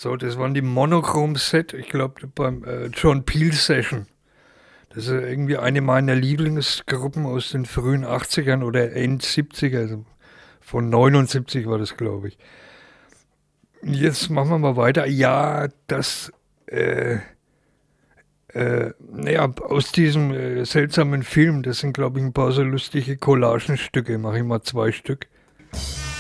So, das waren die Monochrome-Set, ich glaube beim John Peel Session. Das ist irgendwie eine meiner Lieblingsgruppen aus den frühen 80ern oder End 70er. Also von 79 war das, glaube ich. Jetzt machen wir mal weiter. Ja, äh, naja, aus diesem seltsamen Film, das sind, glaube ich, ein paar so lustige Collagenstücke, mache ich mal zwei Stück.